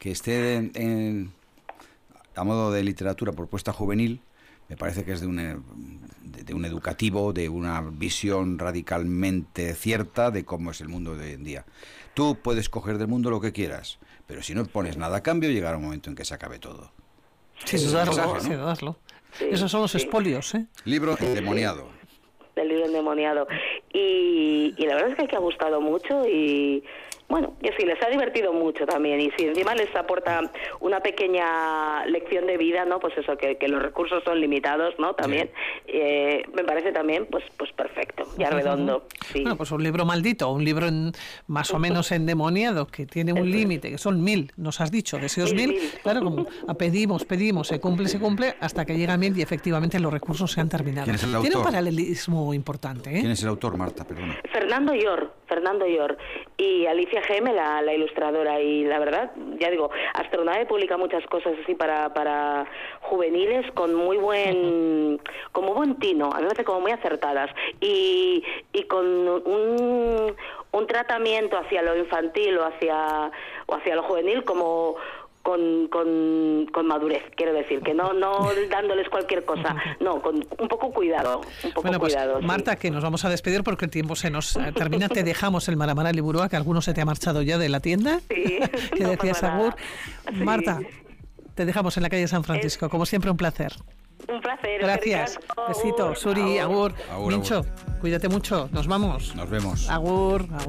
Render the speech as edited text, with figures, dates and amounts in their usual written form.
que esté a modo de literatura propuesta juvenil, me parece que es de un educativo, de una visión radicalmente cierta de cómo es el mundo de hoy en día. Tú puedes coger del mundo lo que quieras, pero si no pones nada a cambio, llegará un momento en que se acabe todo. Sin dudarlo. Sí, esos son los espolios, ¿eh? Libro endemoniado. Del libro endemoniado. Y la verdad es que ha gustado mucho y... Bueno, que sí, les ha divertido mucho también, y si encima les aporta una pequeña lección de vida, ¿no? Pues eso, que los recursos son limitados, ¿no? También, me parece también, pues perfecto, ya redondo. Sí. Bueno, pues un libro maldito, un libro más o menos endemoniado, que tiene un límite, que son 1000, nos has dicho, deseos 1000, claro, como pedimos, se cumple, hasta que llega a 1000 y efectivamente los recursos se han terminado. ¿Quién es el autor? Tiene un paralelismo importante, ¿eh? ¿Quién es el autor, Marta? Perdona. Fernando Llor y Alicia Geme, la ilustradora, y la verdad, ya digo, Astronave publica muchas cosas así para juveniles con muy buen tino, a mí me parece como muy acertadas y con un tratamiento hacia lo infantil o hacia lo juvenil como con madurez, quiero decir, que no dándoles cualquier cosa, no, con un poco cuidado, Bueno, pues, cuidado. Marta, sí. que nos vamos a despedir porque el tiempo se nos termina, te dejamos el Maramara Liburua, que alguno se te ha marchado ya de la tienda, Sí, que no decías pasa nada. agur. Sí. Marta, te dejamos en la calle San Francisco, como siempre un placer. Un placer. Gracias, besito, Suri, agur, Agur, Mincho, cuídate mucho, nos vamos. Nos vemos. Agur.